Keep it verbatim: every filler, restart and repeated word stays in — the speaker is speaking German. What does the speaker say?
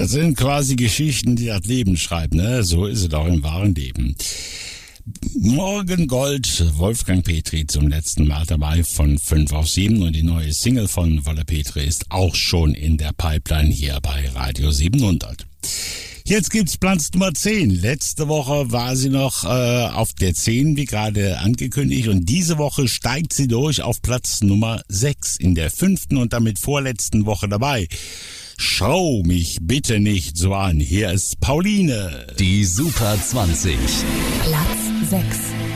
Das sind quasi Geschichten, die das Leben schreibt, ne? So ist es auch im wahren Leben. Morgengold, Wolfgang Petri zum letzten Mal dabei von fünf auf sieben und die neue Single von Wolle Petri ist auch schon in der Pipeline hier bei Radio siebenhundert. Jetzt gibt's Platz Nummer zehn. Letzte Woche war sie noch äh, auf der zehn, wie gerade angekündigt, und diese Woche steigt sie durch auf Platz Nummer sechs in der fünften und damit vorletzten Woche dabei. Schau mich bitte nicht so an. Hier ist Pauline. Die Super zwanzig. Platz sechs.